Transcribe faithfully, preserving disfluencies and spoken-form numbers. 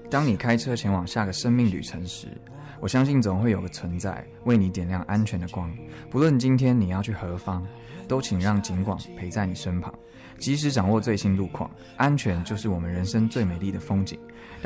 当你开车前往下个生命旅程时，我相信总会有个存在为你点亮安全的光。不论今天你要去何方，都请让警广陪在你身旁，及时掌握最新路况。安全就是我们人生最美丽的风景。